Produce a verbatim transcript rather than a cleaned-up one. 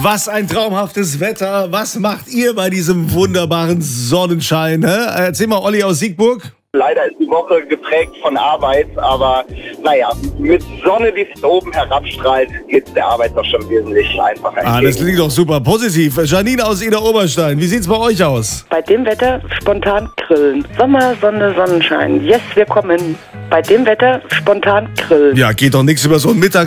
Was ein traumhaftes Wetter. Was macht ihr bei diesem wunderbaren Sonnenschein? Hä? Erzähl mal, Olli aus Siegburg. Leider ist die Woche geprägt von Arbeit, aber naja, mit Sonne, die von oben herabstrahlt, geht es der Arbeit doch schon wesentlich einfacher entgegen. Ah, das klingt doch super positiv. Janine aus Ida Oberstein, wie sieht's bei euch aus? Bei dem Wetter spontan grillen. Sommer, Sonne, Sonnenschein. Yes, wir kommen. Bei dem Wetter spontan grillen. Ja, geht doch nichts über so einen Mittag.